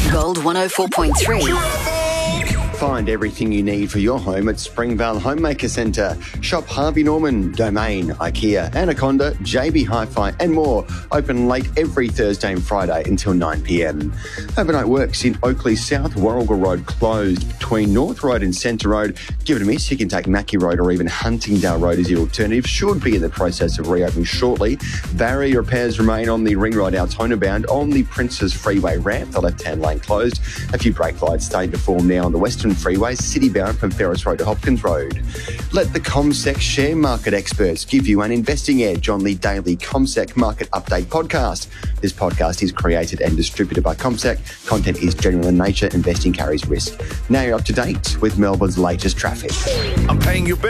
Gold 104.3. Find everything you need for your home at Springvale Homemaker Centre. Shop Harvey Norman, Domain, IKEA, Anaconda, JB Hi-Fi and more. Open late every Thursday and Friday until 9 p.m. Overnight works in Oakley South, Warragul Road closed between North Road and Centre Road. Give it a miss. You can take Mackie Road or even Huntingdale Road as your alternative. Should be in the process of reopening shortly. Barrier repairs remain on the Ring Road Altona bound. On the Princes Freeway ramp, the left-hand lane closed. A few brake lights starting to form now on the Western Freeway, city-bound from Ferris Road to Hopkins Road. Let the CommSec share market experts give you an investing edge on the daily CommSec Market Update podcast. This podcast is created and distributed by CommSec. Content is general in nature. Investing carries risk. Now you're up to date with Melbourne's latest traffic. I'm paying you